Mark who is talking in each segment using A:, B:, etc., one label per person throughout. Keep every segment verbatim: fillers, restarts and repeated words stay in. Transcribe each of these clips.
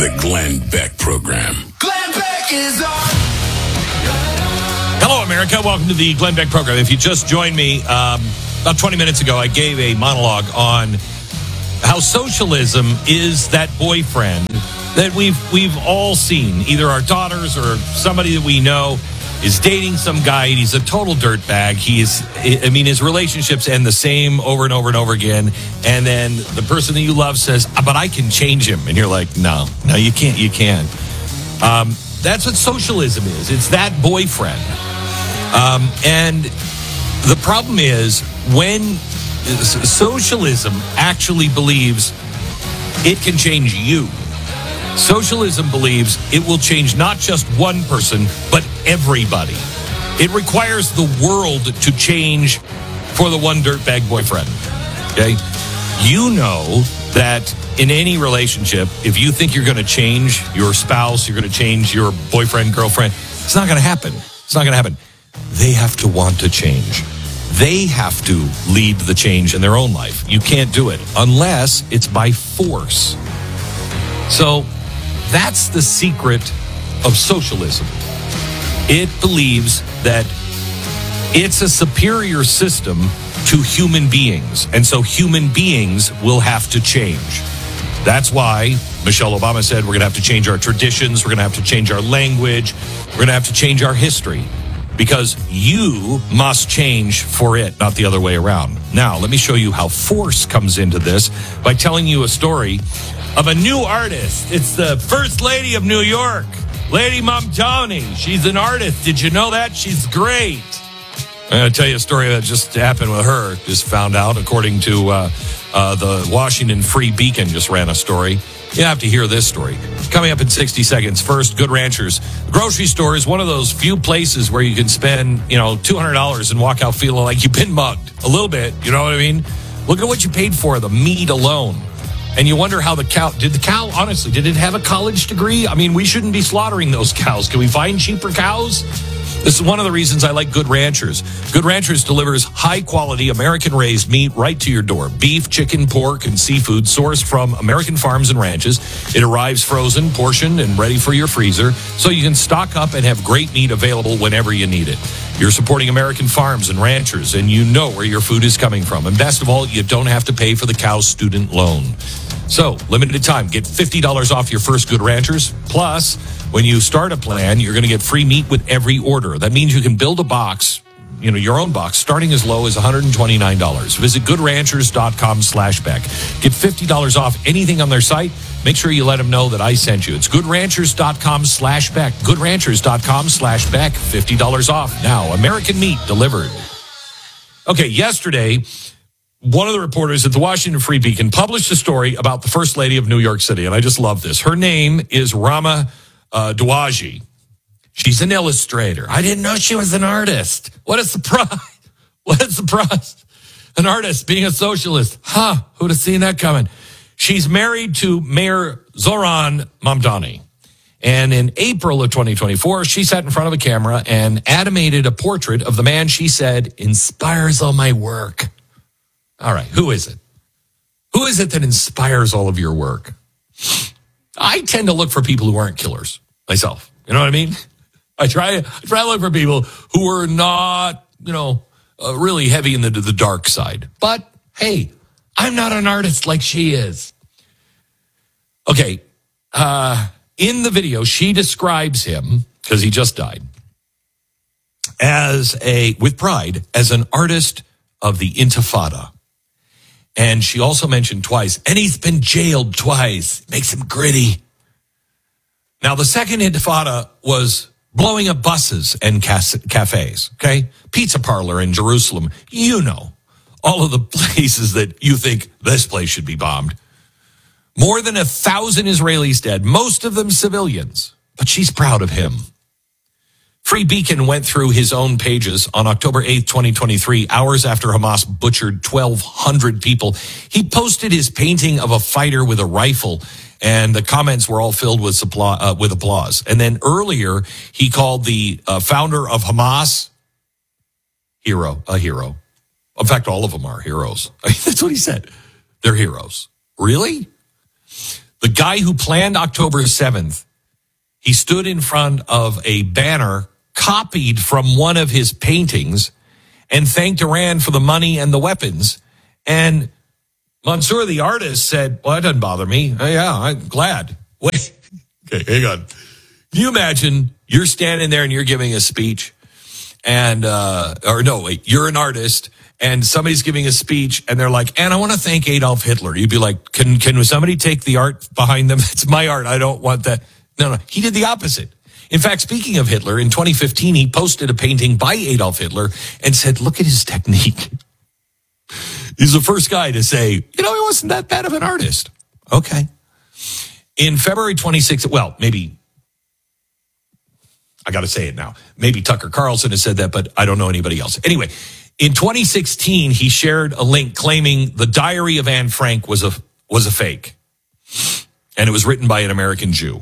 A: The Glenn Beck Program.
B: Glenn Beck is on.
C: Hello, America. Welcome to the Glenn Beck Program. If you just joined me, um, about twenty minutes ago, I gave a monologue on how socialism is that boyfriend that we've we've all seen. Either our daughters or somebody that we know is dating some guy, and he's a total dirtbag. He is, I mean, his relationships end the same over and over and over again. And then the person that you love says, but I can change him. And you're like, no, no, you can't, you can't. Um, that's what socialism is. It's that boyfriend. Um, and the problem is when socialism actually believes it can change you. Socialism believes it will change not just one person, but everybody. It requires the world to change for the one dirtbag boyfriend. Okay? You know that in any relationship, if you think you're going to change your spouse, you're going to change your boyfriend, girlfriend, it's not going to happen. It's not going to happen. They have to want to change. They have to lead the change in their own life. You can't do it unless it's by force. So that's the secret of socialism. It believes that it's a superior system to human beings. And so human beings will have to change. That's why Michelle Obama said we're going to have to change our traditions. We're going to have to change our language. We're going to have to change our history. Because you must change for it, not the other way around. Now, let me show you how force comes into this by telling you a story of a new artist. It's the First Lady of New York, Lady Mamdani. She's an artist. Did you know that? She's great. I'm going to tell you a story that just happened with her. Just found out, according to uh, uh, the Washington Free Beacon, just ran a story. You have to hear this story. Coming up in sixty seconds. First, Good Ranchers. The grocery store is one of those few places where you can spend, you know, two hundred dollars and walk out feeling like you've been mugged. A little bit, you know what I mean? Look at what you paid for, the meat alone. And you wonder how the cow, did the cow, honestly, did it have a college degree? I mean, we shouldn't be slaughtering those cows. Can we find cheaper cows? This is one of the reasons I like Good Ranchers. Good Ranchers delivers high-quality, American-raised meat right to your door. Beef, chicken, pork, and seafood sourced from American farms and ranches. It arrives frozen, portioned, and ready for your freezer, so you can stock up and have great meat available whenever you need it. You're supporting American farms and ranchers, and you know where your food is coming from. And best of all, you don't have to pay for the cow's student loan. So, limited time, get fifty dollars off your first Good Ranchers. Plus, when you start a plan, you're going to get free meat with every order. That means you can build a box, you know, your own box, starting as low as one hundred twenty-nine dollars. Visit goodranchers.com slash Beck. Get fifty dollars off anything on their site. Make sure you let them know that I sent you. It's goodranchers.com slash Beck. Goodranchers.com slash Beck. fifty dollars off now. American meat delivered. Okay, yesterday, one of the reporters at the Washington Free Beacon published a story about the First Lady of New York City, and I just love this. Her name is Rama uh, Dewajji. She's an illustrator. I didn't know she was an artist. What a surprise. What a surprise. An artist being a socialist. Huh, who'd have seen that coming? She's married to Mayor Zohran Mamdani. And in April of twenty twenty-four, she sat in front of a camera and animated a portrait of the man she said inspires all my work. All right, who is it? Who is it that inspires all of your work? I tend to look for people who aren't killers myself. You know what I mean? I try, I try to look for people who are not, you know, uh, really heavy in the, the dark side. But, hey, I'm not an artist like she is. Okay, uh, in the video, she describes him, because he just died, as a, with pride, as an artist of the Intifada. And she also mentioned twice, and he's been jailed twice. Makes him gritty. Now, the second Intifada was blowing up buses and cafes, okay? Pizza parlor in Jerusalem. You know, all of the places that you think this place should be bombed. More than a thousand Israelis dead, most of them civilians. But she's proud of him. Free Beacon went through his own pages on October eighth, twenty twenty-three, hours after Hamas butchered twelve hundred people. He posted his painting of a fighter with a rifle, and the comments were all filled with, supply, uh, with applause. And then earlier, he called the uh, founder of Hamas hero, a hero. In fact, all of them are heroes. I mean, that's what he said. They're heroes. Really? The guy who planned October seventh, he stood in front of a banner copied from one of his paintings and thanked Iran for the money and the weapons. And Mansour, the artist, said, well, that doesn't bother me. Oh, yeah, I'm glad. Wait, okay, hang on. Can you imagine you're standing there and you're giving a speech and, uh, or no, wait, you're an artist and somebody's giving a speech and they're like, and I want to thank Adolf Hitler. You'd be like, can, can somebody take the art behind them? It's my art. I don't want that. No, no, he did the opposite. In fact, speaking of Hitler, in twenty fifteen, he posted a painting by Adolf Hitler and said, look at his technique. He's the first guy to say, you know, he wasn't that bad of an artist. Okay. In February twenty-sixth, well, maybe, I got to say it now. Maybe Tucker Carlson has said that, but I don't know anybody else. Anyway, in twenty sixteen, he shared a link claiming the Diary of Anne Frank was a was a fake. And it was written by an American Jew.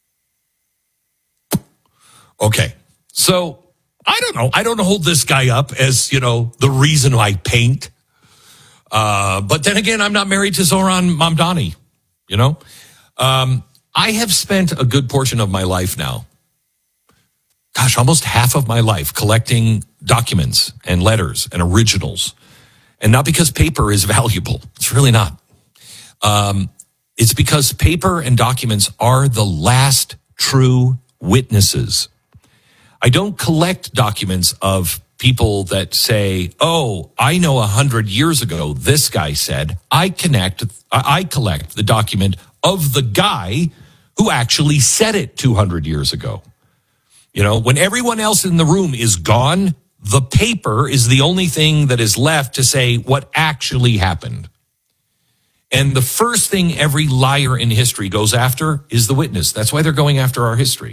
C: Okay. So, I don't know. I don't hold this guy up as, you know, the reason I paint. Uh, but then again, I'm not married to Zohran Mamdani, you know? Um, I have spent a good portion of my life now, gosh, almost half of my life collecting documents and letters and originals. And not because paper is valuable. It's really not. Um, it's because paper and documents are the last true witnesses. I don't collect documents of people that say, oh, I know a hundred years ago, this guy said. I connect, I collect the document of the guy who actually said it two hundred years ago. You know, when everyone else in the room is gone, the paper is the only thing that is left to say what actually happened. And the first thing every liar in history goes after is the witness. That's why they're going after our history.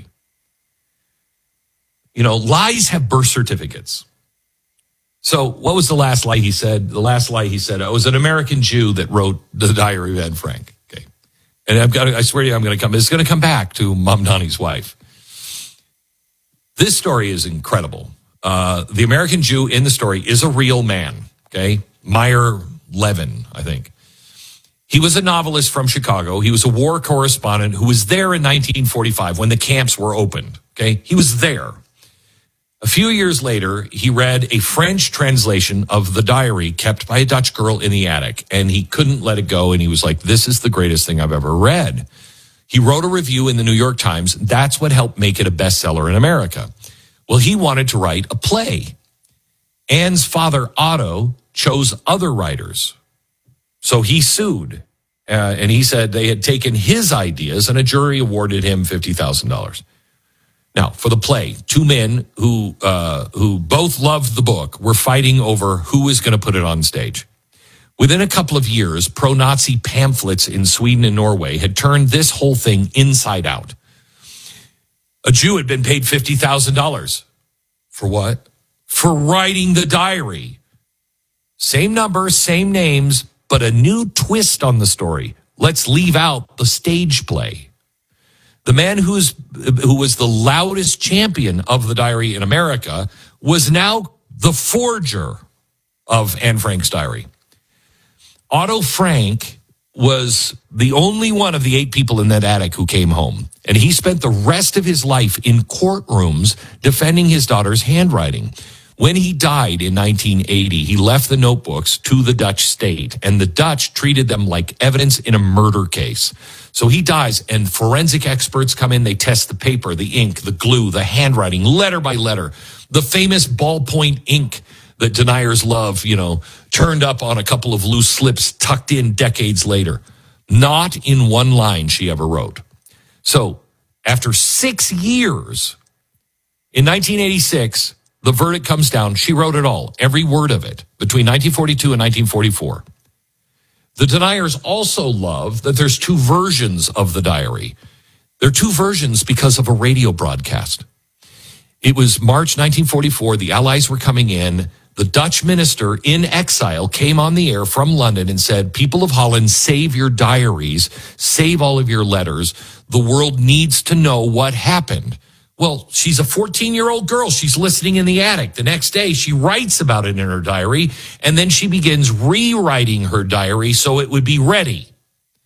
C: You know, lies have birth certificates. So what was the last lie he said? The last lie he said, it was an American Jew that wrote the Diary of Anne Frank. Okay. And I've got, I swear to you, I'm going to come, it's going to come back to Mamdani's wife. This story is incredible. Uh, the American Jew in the story is a real man. Okay. Meyer Levin, I think. He was a novelist from Chicago. He was a war correspondent who was there in nineteen forty-five when the camps were opened. Okay. He was there. A few years later, he read a French translation of the diary kept by a Dutch girl in the attic, and he couldn't let it go, and he was like, this is the greatest thing I've ever read. He wrote a review in the New York Times. That's what helped make it a bestseller in America. Well, he wanted to write a play. Anne's father, Otto, chose other writers. So he sued, uh, and he said they had taken his ideas, and a jury awarded him fifty thousand dollars. Now, for the play, two men who uh, who both loved the book were fighting over who was going to put it on stage. Within a couple of years, pro-Nazi pamphlets in Sweden and Norway had turned this whole thing inside out. A Jew had been paid fifty thousand dollars. For what? For writing the diary. Same number, same names, but a new twist on the story. Let's leave out the stage play. The man who's, who was the loudest champion of the diary in America was now the forger of Anne Frank's diary. Otto Frank was the only one of the eight people in that attic who came home. And he spent the rest of his life in courtrooms defending his daughter's handwriting. When he died in nineteen eighty, he left the notebooks to the Dutch state, and the Dutch treated them like evidence in a murder case. So he dies, and forensic experts come in, they test the paper, the ink, the glue, the handwriting, letter by letter, the famous ballpoint ink that deniers love, you know, turned up on a couple of loose slips tucked in decades later. Not in one line she ever wrote. So after six years, in nineteen eighty-six, the verdict comes down. She wrote it all, every word of it, between nineteen forty-two and nineteen forty-four. The deniers also love that there's two versions of the diary. There are two versions because of a radio broadcast. It was March nineteen forty-four. The Allies were coming in. The Dutch minister in exile came on the air from London and said, people of Holland, save your diaries, save all of your letters. The world needs to know what happened. Well, she's a fourteen-year-old girl. She's listening in the attic. The next day, she writes about it in her diary, and then she begins rewriting her diary so it would be ready.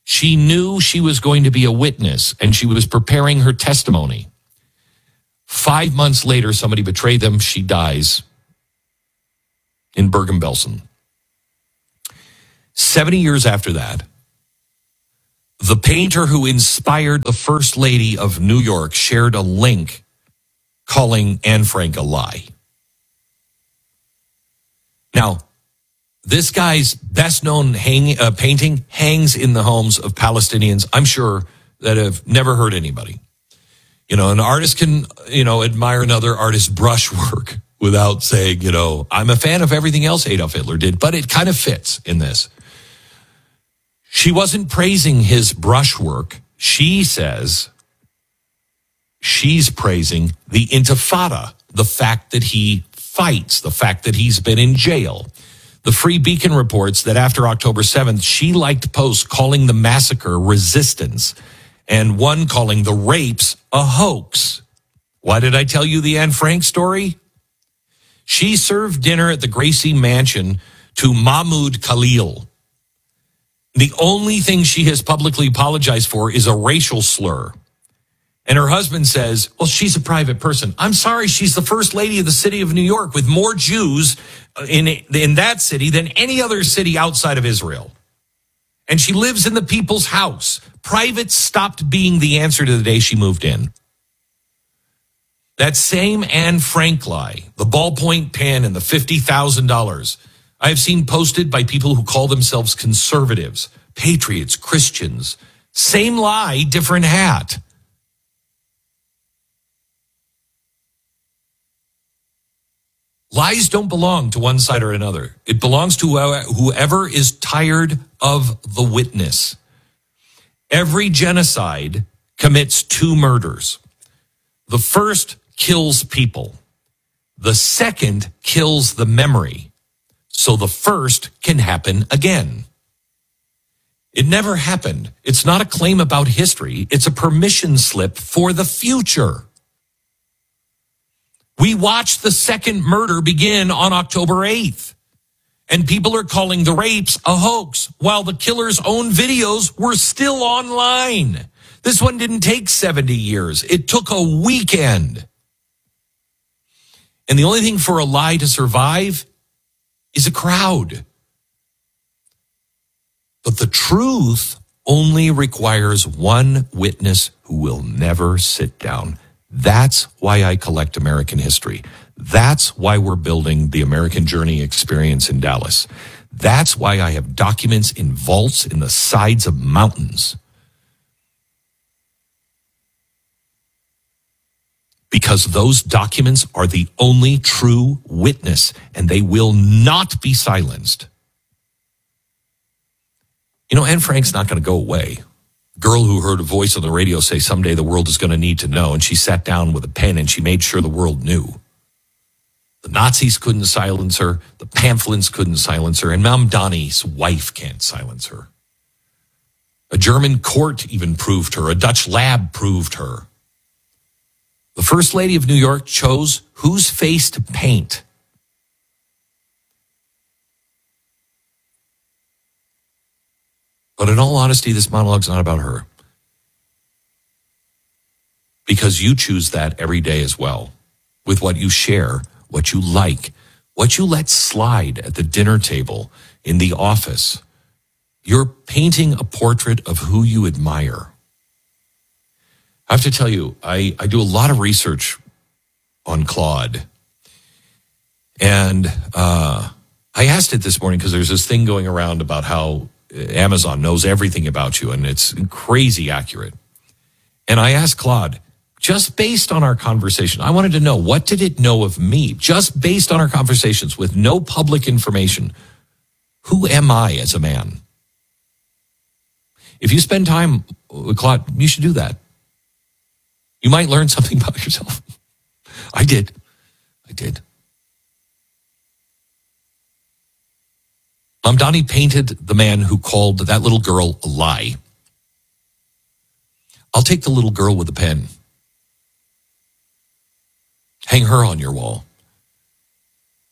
C: She knew she was going to be a witness, and she was preparing her testimony. Five months later, somebody betrayed them. She dies in Bergen-Belsen. seventy years after that, the painter who inspired the First Lady of New York shared a link calling Anne Frank a lie. Now, this guy's best-known hang, uh, painting hangs in the homes of Palestinians, I'm sure, that have never hurt anybody. You know, an artist can, you know, admire another artist's brushwork without saying, you know, I'm a fan of everything else Adolf Hitler did, but it kind of fits in this. She wasn't praising his brushwork. She says she's praising the Intifada, the fact that he fights, the fact that he's been in jail. The Free Beacon reports that after October seventh, she liked posts calling the massacre resistance and one calling the rapes a hoax. Why did I tell you the Anne Frank story? She served dinner at the Gracie Mansion to Mahmoud Khalil. The only thing she has publicly apologized for is a racial slur. And her husband says, well, she's a private person. I'm sorry, she's the First Lady of the city of New York with more Jews in, in that city than any other city outside of Israel. And she lives in the people's house. Private stopped being the answer to the day she moved in. That same Anne Frank lie, the ballpoint pen and the fifty thousand dollars, I have seen posted by people who call themselves conservatives, patriots, Christians. Same lie, different hat. Lies don't belong to one side or another. It belongs to whoever is tired of the witness. Every genocide commits two murders. The first kills people. The second kills the memory. So the first can happen again. It never happened. It's not a claim about history. It's a permission slip for the future. We watched the second murder begin on October eighth. And people are calling the rapes a hoax, while the killer's own videos were still online. This one didn't take seventy years. It took a weekend. And the only thing for a lie to survive is a crowd. But the truth only requires one witness who will never sit down. That's why I collect American history. That's why we're building the American Journey experience in Dallas. That's why I have documents in vaults in the sides of mountains. Because those documents are the only true witness, and they will not be silenced. You know, Anne Frank's not going to go away. Girl who heard a voice on the radio say someday the world is going to need to know, and she sat down with a pen and she made sure the world knew. The Nazis couldn't silence her, the pamphlets couldn't silence her, and Mamdani's wife can't silence her. A German court even proved her, a Dutch lab proved her. The First Lady of New York chose whose face to paint. But in all honesty, this monologue's not about her. Because you choose that every day as well. With what you share, what you like, what you let slide at the dinner table, in the office. You're painting a portrait of who you admire. I have to tell you, I, I do a lot of research on Claude. And uh, I asked it this morning because there's this thing going around about how Amazon knows everything about you, and it's crazy accurate. And I asked Claude, just based on our conversation, I wanted to know, what did it know of me? Just based on our conversations with no public information, who am I as a man? If you spend time with Claude, you should do that. You might learn something about yourself. I did. I did. Mamdani painted the man who called that little girl a lie. I'll take the little girl with the pen. Hang her on your wall.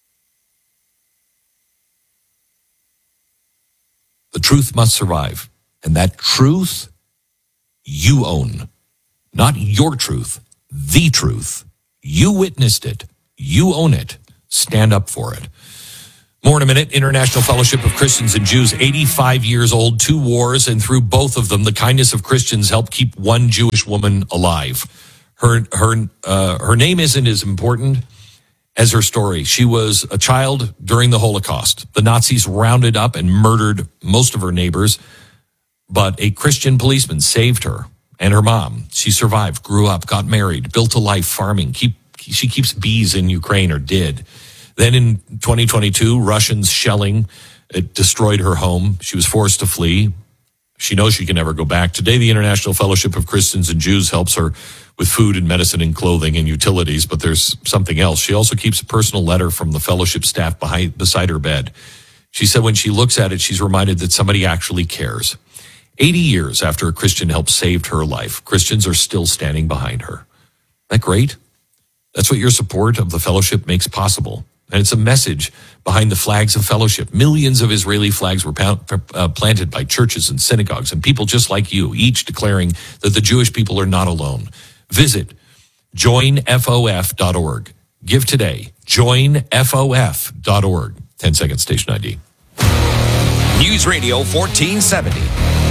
C: The truth must survive. And that truth you own. Not your truth, the truth. You witnessed it. You own it. Stand up for it. More in a minute. International Fellowship of Christians and Jews, eighty-five years old, two wars, and through both of them, the kindness of Christians helped keep one Jewish woman alive. Her her uh, her name isn't as important as her story. She was a child during the Holocaust. The Nazis rounded up and murdered most of her neighbors, but a Christian policeman saved her and her mom. She survived, grew up, got married, built a life farming. Keep, she keeps bees in Ukraine, or did. Then in twenty twenty-two, Russians shelling, it destroyed her home. She was forced to flee. She knows she can never go back. Today, the International Fellowship of Christians and Jews helps her with food and medicine and clothing and utilities, but there's something else. She also keeps a personal letter from the fellowship staff behind, beside her bed. She said when she looks at it, she's reminded that somebody actually cares. eighty years after a Christian helped save her life, Christians are still standing behind her. Isn't that great? That's what your support of the fellowship makes possible. And it's a message behind the flags of fellowship. Millions of Israeli flags were uh, planted by churches and synagogues and people just like you, each declaring that the Jewish people are not alone. Visit join F O F dot org. Give today. join F O F dot org. ten second station I D.
D: News Radio fourteen seventy.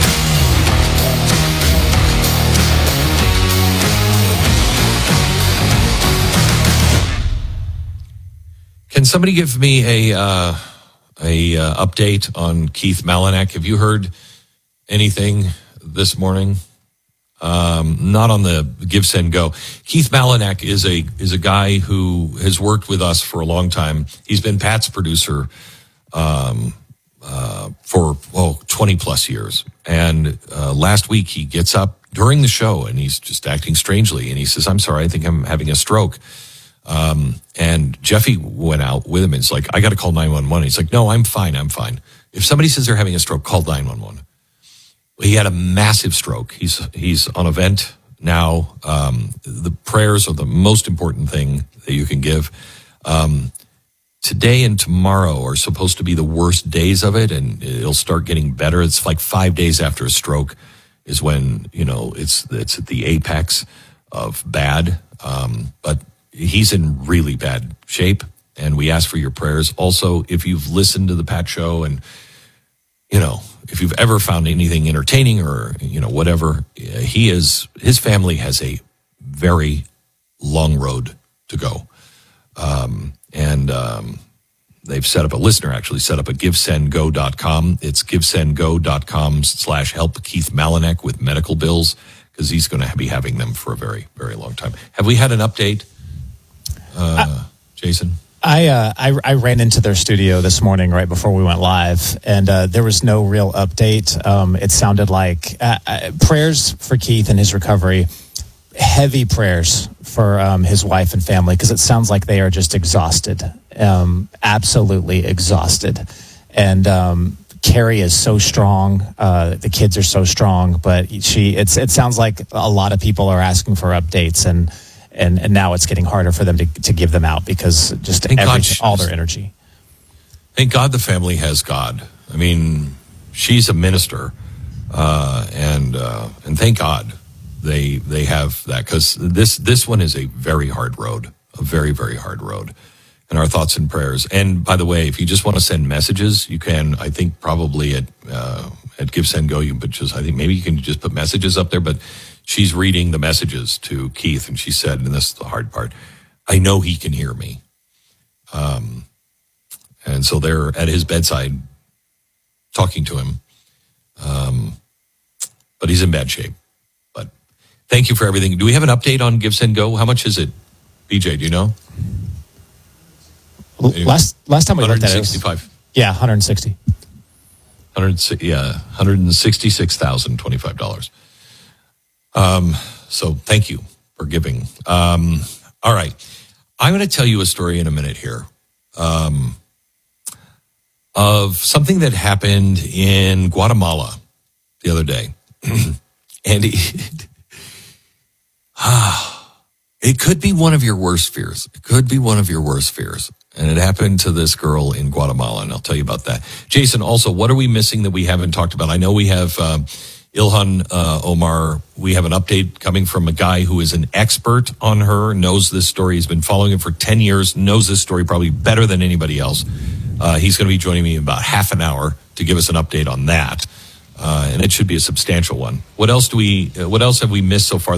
C: Can somebody give me a uh, a uh, update on Keith Malinak? Have you heard anything this morning? Um, not on the Give, Send, Go. Keith Malinak is a is a guy who has worked with us for a long time. He's been Pat's producer um, uh, for well twenty plus years. And uh, last week he gets up during the show and he's just acting strangely. And he says, "I'm sorry, I think I'm having a stroke." Um, and Jeffy went out with him and it's like, "I got to call nine one one. He's like, "No, I'm fine. I'm fine. If somebody says they're having a stroke, call nine one one. He had a massive stroke. He's, he's on a vent now. Um, the prayers are the most important thing that you can give. Um, today and tomorrow are supposed to be the worst days of it, and it'll start getting better. It's like five days after a stroke is when, you know, it's, it's at the apex of bad. Um, but he's in really bad shape, and we ask for your prayers. Also, if you've listened to the Pat Show and, you know, if you've ever found anything entertaining or, you know, whatever, he is, his family has a very long road to go. Um, and um, they've set up, a listener actually set up a give send go dot com. It's give send go dot com slash help Keith Malinak with medical bills, because he's going to be having them for a very, very long time. Have we had an update, uh, uh, Jason?
E: I, uh, I I ran into their studio this morning right before we went live, and uh, there was no real update. Um, it sounded like uh, uh, prayers for Keith and his recovery, heavy prayers for um, his wife and family, because it sounds like they are just exhausted, um, absolutely exhausted. And um, Carrie is so strong. Uh, the kids are so strong, but she it's it sounds like a lot of people are asking for updates, and. And, and now it's getting harder for them to, to give them out because just everything, all their energy.
C: Thank God the family has God. I mean, she's a minister, uh, and uh, and thank God they they have that, because this this one is a very hard road, a very very hard road. And our thoughts and prayers. And by the way, if you just want to send messages, you can. I think probably at uh, at Give Send Go, you can put just I think maybe you can just put messages up there, but. She's reading the messages to Keith, and she said, and this is the hard part, "I know he can hear me." Um, and so they're at his bedside talking to him. Um, but he's in bad shape. But thank you for everything. Do we have an update on Give, Send, Go? How much is it? B J, do you know?
E: Well, last last time we looked at it,
C: one hundred sixty-five.
E: Yeah, one hundred sixty.
C: one hundred, yeah, one hundred sixty-six thousand twenty-five dollars. Um, so thank you for giving. Um, all right. I'm going to tell you a story in a minute here, um, of something that happened in Guatemala the other day. And it, ah, it could be one of your worst fears. It could be one of your worst fears. And it happened to this girl in Guatemala, and I'll tell you about that. Jason, also, what are we missing that we haven't talked about? I know we have uh, Ilhan uh, Omar. We have an update coming from a guy who is an expert on her, knows this story. He's been following it for ten years, knows this story probably better than anybody else. Uh, he's going to be joining me in about half an hour to give us an update on that. Uh, and it should be a substantial one. What else do we, uh, what else have we missed so far